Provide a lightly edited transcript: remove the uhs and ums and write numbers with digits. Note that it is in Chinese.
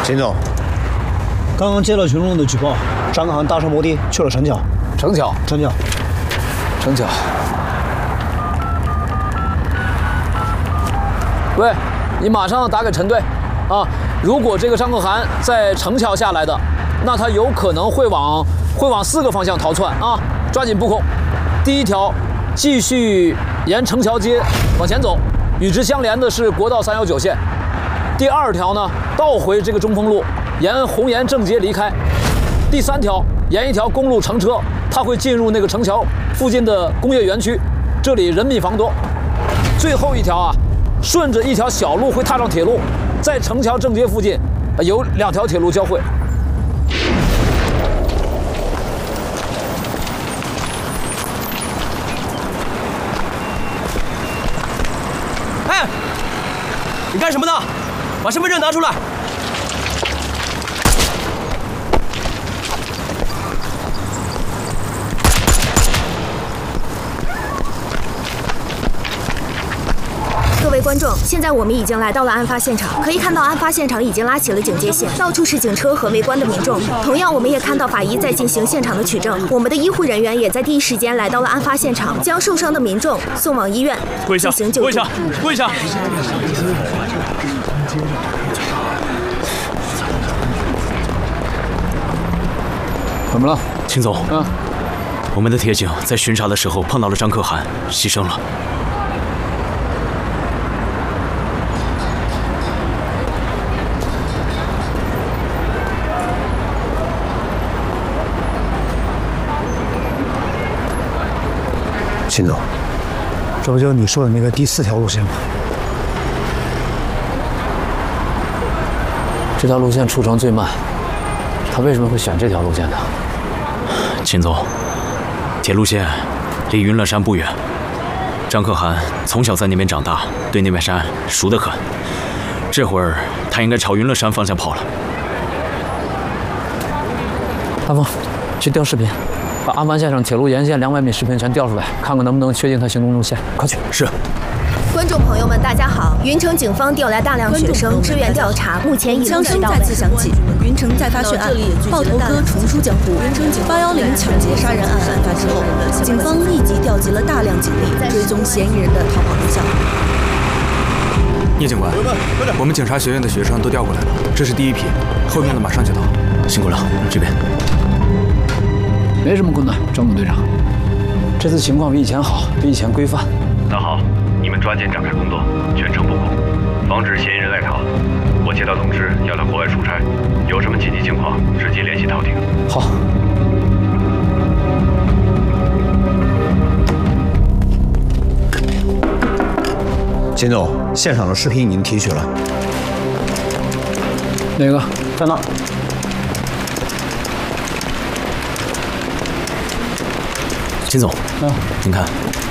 秦总，刚刚接到群众的举报，张可汗搭乘摩的去了城桥。 城桥。喂，你马上打给陈队，啊，如果这个张可汗在城桥下来的，那他有可能会往4个方向逃窜啊，抓紧布控。第一条，继续沿城桥街往前走，与之相连的是国道319线。第二条呢，倒回这个中丰路，沿红岩正街离开。第三条，沿一条公路乘车，它会进入那个城桥附近的工业园区，这里人密房多。最后一条啊，顺着一条小路会踏上铁路，在城桥正街附近有2条铁路交汇。 哎，你干什么呢？把身份证拿出来！ 各位观众，现在我们已经来到了案发现场，可以看到案发现场已经拉起了警戒线，到处是警车和围观的民众。同样，我们也看到法医在进行现场的取证，我们的医护人员也在第一时间来到了案发现场，将受伤的民众送往医院进行救助。 跪下！ 怎么了， 秦总？我们的铁警在巡查的时候碰到了张可汗，牺牲了。 秦总，这不就是你说的那个第4条路线吗？ 这条路线出城最慢，他为什么会选这条路线呢？ 秦总，铁路线离云乐山不远，张可汗从小在那边长大，对那片山熟得很。这会儿他应该朝云乐山方向跑了。 大风，去调视频，把案发现场铁路沿线200米视频全调出来，看看能不能确定他行动路线。快去！ 是。 观众朋友们，大家好！云城警方调来大量学生支援调查，目前已枪声再次响起，云城再发血案，爆头哥重出江湖。810抢劫杀人案案发之后，警方立即调集了大量警力，追踪嫌疑人的逃跑路线。 聂警官，我们警察学院的学生都调过来了，这是第一批，后面的马上就到。 辛苦了，这边。 没什么困难，张总队长。这次情况比以前好，比以前规范。 那好，你们抓紧展开工作，全程布控，防止嫌疑人赖逃。我接到通知，要到国外出差，有什么紧急情况，直接联系陶婷。 好。 秦总，现场的视频已经提取了。 哪个？ 在那。 秦总，您看。